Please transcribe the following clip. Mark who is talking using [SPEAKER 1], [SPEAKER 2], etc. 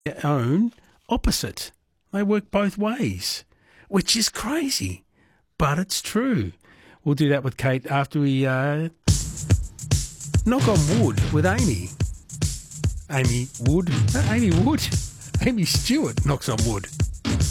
[SPEAKER 1] their own opposite. They work both ways, which is crazy, but it's true. We'll do that with Kate after we knock on wood with Amy. Amy Wood? Amy Wood? Amy Stewart knocks on wood.